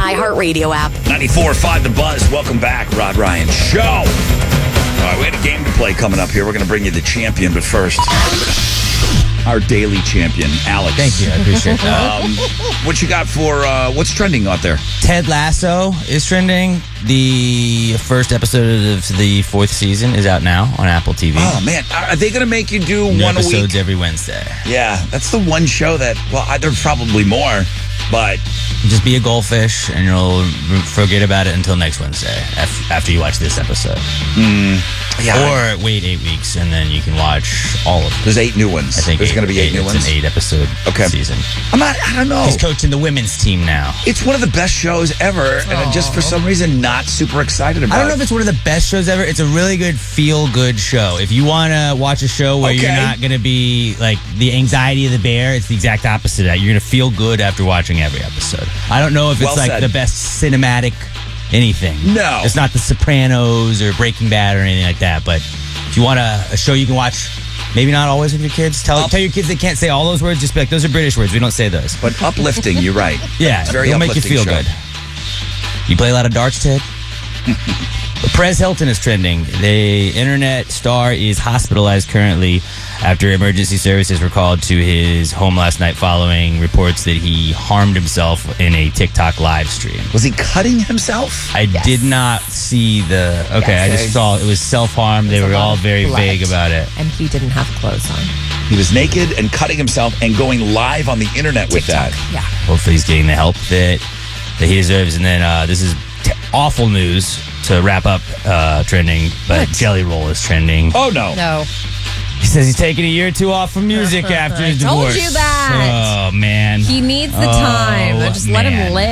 iHeartRadio app. 94.5 The Buzz. Welcome back, Rod Ryan Show. All right, we had a game to play coming up here. We're going to bring you the champion, but first, our daily champion, Alex. Thank you. I appreciate that. What you got for what's trending out there? Ted Lasso is trending. The first episode of the 4th season is out now on Apple TV. Oh, man. Are they going to make you do New one a episodes week? every Wednesday. Yeah, that's the one show that, well, there's probably more, but... Just be a goldfish, and you'll forget about it until next Wednesday after you watch this episode. Yeah. Or wait 8 weeks, and then you can watch all of them. There's 8 new ones. I think there's going to be 8 new ones. It's an 8-episode season. I don't know. He's coaching the women's team now. It's one of the best shows ever, and I'm just for some reason not super excited about it. I don't know if it's one of the best shows ever. It's a really good feel-good show. If you want to watch a show where you're not going to be like the anxiety of the bear, it's the exact opposite of that. You're going to feel good after watching every episode. I don't know if it's the best cinematic anything. No. It's not The Sopranos or Breaking Bad or anything like that. But if you want a show you can watch, maybe not always with your kids, tell your kids they can't say all those words. Just be like, those are British words. We don't say those. But uplifting, you're right. Yeah, it's very it'll make you feel show. good. You play a lot of darts, Ted? Perez Hilton is trending. The internet star is hospitalized currently after emergency services were called to his home last night following reports that he harmed himself in a TikTok live stream. Was he cutting himself? I did not see the... Okay, I just saw it was self-harm. They were all very vague about it. And he didn't have clothes on. He was naked and cutting himself and going live on the internet with that. Yeah. Hopefully he's getting the help that he deserves. And then this is awful news to wrap up trending, but Jelly Roll is trending. Oh, no. No. He says he's taking a year or two off from music after his divorce. I told you that. Oh, man. He needs the time. Just let him live.